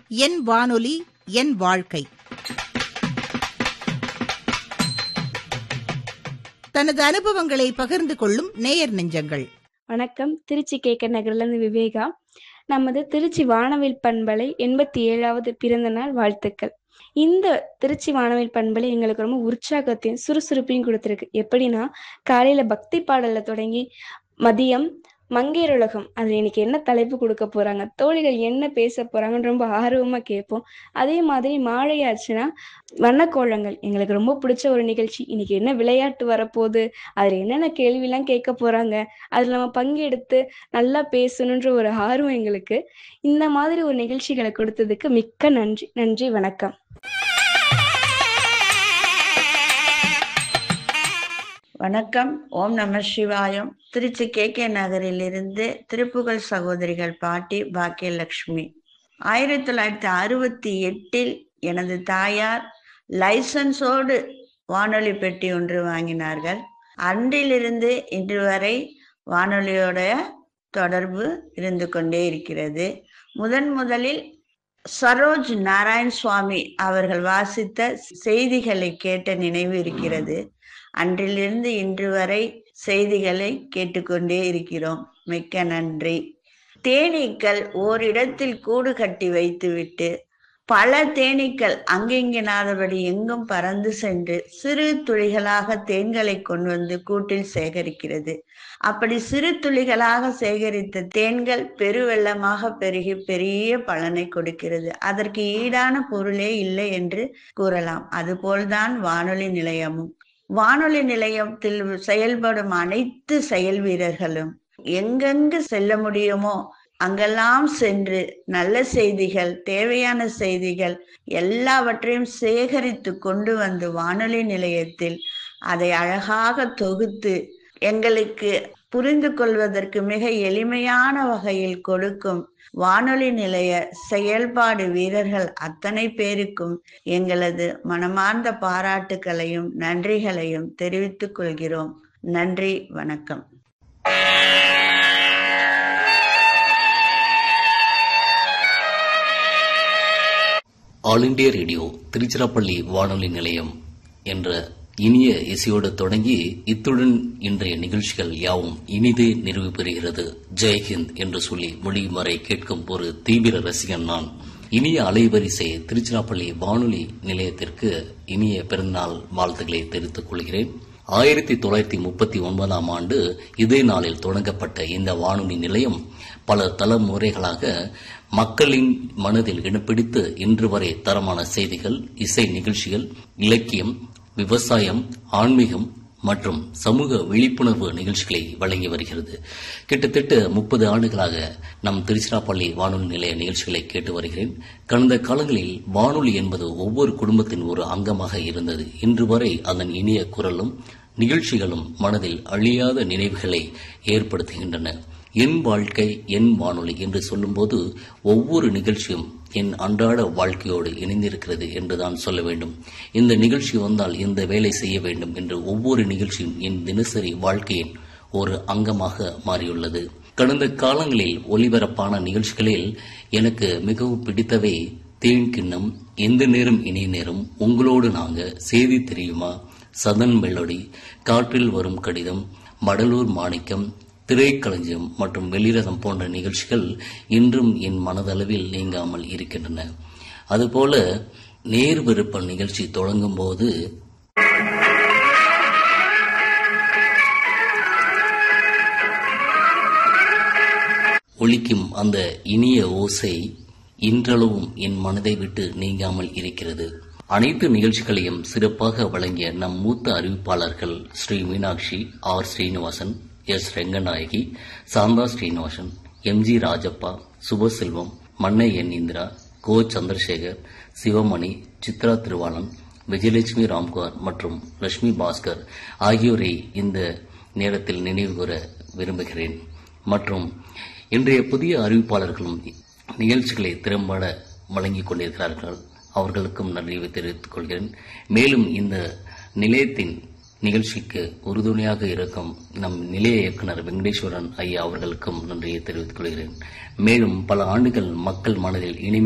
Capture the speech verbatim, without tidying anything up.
என் வானொலி என் வாழ்க்கை. தனது அனுபவங்களை பகிர்ந்து கொள்ளும் நேயர் நெஞ்சங்கள். வணக்கம். திருச்சி கே கே நகர்ல இருந்து விவேகா. நமது திருச்சி வானவில் பண்பலை எண்பத்தி ஏழாவது பிறந்த நாள் வாழ்த்துக்கள். இந்த திருச்சி வானவில் பண்பலை எங்களுக்கு ரொம்ப உற்சாகத்தையும் சுறுசுறுப்பையும் கொடுத்துருக்கு. எப்படின்னா, காலையில பக்தி பாடல்ல தொடங்கி மதியம் மங்கையருலகம், அது இன்னைக்கு என்ன தலைப்பு கொடுக்க போறாங்க, தோழிகள் என்ன பேச போறாங்கன்னு ரொம்ப ஆர்வமா கேட்போம். அதே மாதிரி மாலையாச்சுன்னா வண்ணக்கோலங்கள் எங்களுக்கு ரொம்ப பிடிச்ச ஒரு நிகழ்ச்சி. இன்னைக்கு என்ன விளையாட்டு வரப்போகுது, அதுல என்னென்ன கேள்விலாம் கேட்க போறாங்க, அதுல நம்ம பங்கெடுத்து நல்லா பேசணுன்ற ஒரு ஆர்வம் எங்களுக்கு. இந்த மாதிரி ஒரு நிகழ்ச்சிகளை கொடுத்ததுக்கு மிக்க நன்றி. நன்றி, வணக்கம். வணக்கம். ஓம் நம சிவாயம். திருச்சி கே கே நகரில் இருந்து திருப்புகழ் சகோதரிகள் பாட்டி பாக்கியலட்சுமி. ஆயிரத்தி தொள்ளாயிரத்தி அறுபத்தி எட்டில் எனது தாயார் லைசன்ஸோடு வானொலி பெட்டி ஒன்று வாங்கினார்கள். அன்றிலிருந்து இன்று வரை வானொலியோட தொடர்பு இருந்து கொண்டே இருக்கிறது. முதன் முதலில் சரோஜ் நாராயண் சுவாமி அவர்கள் வாசித்த செய்திகளை கேட்ட நினைவு இருக்கிறது. அன்றிலிருந்து இன்று வரை செய்திகளை கேட்டுக்கொண்டே இருக்கிறோம். மிக்க நன்றி. தேனீக்கள் ஓரிடத்தில் கூடு கட்டி வைத்துவிட்டு பல தேனீக்கள் அங்கெங்கினாதபடி எங்கும் பறந்து சென்று சிறு துளிகளாக தேன்களை கொண்டு வந்து கூட்டில் சேகரிக்கிறது. அப்படி சிறு துளிகளாக சேகரித்த தேன்கள் பெருவெள்ளமாக பெருகி பெரிய பலனை கொடுக்கிறது. அதற்கு ஈடான பொருளே இல்லை என்று கூறலாம். அதுபோல்தான் வானொலி நிலையமும். வானொலி நிலையத்தில் செயல்படும் அனைத்து செயல் வீரர்களும் எங்கெங்கு செல்ல முடியுமோ அங்கெல்லாம் சென்று நல்ல செய்திகள், தேவையான செய்திகள் எல்லாவற்றையும் சேகரித்து கொண்டு வந்து வானொலி நிலையத்தில் அதை அழகாக தொகுத்து எங்களுக்கு புரிந்து கொள்வதற்கு மிக எளிமையான வகையில் கொடுக்கும் வானொலி நிலைய செயல்பாடு வீரர்கள் அத்தனை பேருக்கும் எங்களது மனமார்ந்த பாராட்டுகளையும் நன்றிகளையும் தெரிவித்துக் கொள்கிறோம். நன்றி, வணக்கம். ஆல் இண்டியா ரேடியோ திருச்சிராப்பள்ளி வானொலி நிலையம் என்ற இனிய இசையோடு தொடங்கி இத்துடன் இன்றைய நிகழ்ச்சிகள் யாவும் இனிதே நிறைவு பெறுகிறது. ஜெய்ஹிந்த் என்று சொல்லி மொழிமறை கேட்கும் ஒரு தீவிர ரசிகன் நான். இனிய அலைவரிசை திருச்சிராப்பள்ளி வானொலி நிலையத்திற்கு இனிய பிறந்தநாள் வாழ்த்துக்களை தெரிவித்துக் கொள்கிறேன். ஆயிரத்தி தொள்ளாயிரத்தி முப்பத்தி ஒன்பதாம் ஆண்டு இதே நாளில் தொடங்கப்பட்ட இந்த வானொலி நிலையம் பல தலைமுறைகளாக மக்களின் மனதில் இடம்பிடித்து இன்று வரை தரமான செய்திகள், இசை நிகழ்ச்சிகள், இலக்கியம், விவசாயம், ஆன்மீகம் மற்றும் சமூக விழிப்புணர்வு நிகழ்ச்சிகளை வழங்கி வருகிறது. கிட்டத்தட்ட முப்பது ஆண்டுகளாக நம் திருச்சிராப்பள்ளி வானொலி நிலைய நிகழ்ச்சிகளை கேட்டு வருகிறேன். கடந்த காலங்களில் வானொலி என்பது ஒவ்வொரு குடும்பத்தின் ஒரு அங்கமாக இருந்தது. இன்று வரை அதன் இனிய குரலும் நிகழ்ச்சிகளும் மனதில் அழியாத நினைவுகளை ஏற்படுத்துகின்றன. என் வாழ்க்கை என் வானொலி என்று சொல்லும்போது ஒவ்வொரு நிகழ்ச்சியும் என் அன்றாட வாழ்க்கையோடு இணைந்திருக்கிறது என்றுதான் சொல்ல வேண்டும். இந்த நிகழ்ச்சி வந்தால் இந்த வேலை செய்ய வேண்டும் என்று ஒவ்வொரு நிகழ்ச்சியும் என் தினசரி வாழ்க்கையின் ஒரு அங்கமாக மாறியுள்ளது. கடந்த காலங்களில் ஒலிபரப்பான நிகழ்ச்சிகளில் எனக்கு மிகவும் பிடித்தவை தேன் கிண்ணம், எந்த நேரம் இணைய நேரம், உங்களோடு நாங்க, செய்தி தெரியுமா, சதன் மெலோடி, காற்றில் வரும் கடிதம், மடலூர் மாணிக்கம், திரைக்களஞ்சியம் மற்றும் வெளிரதம் போன்ற நிகழ்ச்சிகள் இன்றும் என் மனதளவில் நீங்காமல் இருக்கின்றன. அதுபோல நேர் விருப்பம் நிகழ்ச்சி தொடங்கும் போது ஒலிக்கும் அந்த இனிய ஓசை இன்றளவும் என் மனதை விட்டு நீங்காமல் இருக்கிறது. அனைத்து நிகழ்ச்சிகளையும் சிறப்பாக வழங்கிய நம் மூத்த அறிவிப்பாளர்கள் Sri Meenakshi, R Srinivasan, S Ranganayaki, Shantha Srinivasan, M G Rajappa, சுபசெல்வம், Mannai என் இந்திரா, கோ சந்திரசேகர், சிவமணி, சித்ரா திருவாளன், விஜயலட்சுமி ராம்குமார் மற்றும் லட்சுமி பாஸ்கர் ஆகியோரை இந்த நேரத்தில் நினைவு கூற விரும்புகிறேன். மற்றும் இன்றைய புதிய அறிவிப்பாளர்களும் நிகழ்ச்சிகளை திறம்பட வழங்கிக் கொண்டிருக்கிறார்கள். அவர்களுக்கும் நன்றியை தெரிவித்துக் கொள்கிறேன். மேலும் இந்த நிலையத்தின் நிகழ்ச்சிக்கு உறுதுணையாக இருக்கும் நம் நிலைய இயக்குநர் வெங்கடேஸ்வரன் ஐயா அவர்களுக்கும் நன்றியை தெரிவித்துக் கொள்கிறேன். மேலும் பல ஆண்டுகள் மக்கள் மனதில் இனிமை